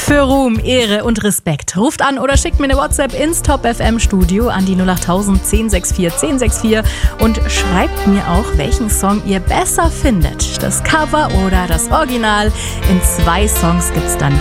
Für Ruhm, Ehre und Respekt. Ruft an oder schickt mir eine WhatsApp ins Top FM Studio an die 08000 1064 1064 und schreibt mir auch, welchen Song ihr besser findet. Das Cover oder das Original. In 2 Songs gibt's dann